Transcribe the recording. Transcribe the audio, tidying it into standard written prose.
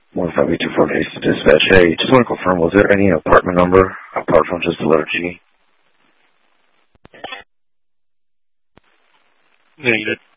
15824 Case to Dispatch. Hey, just want to confirm, was there any apartment number apart from just the letter G? Negative.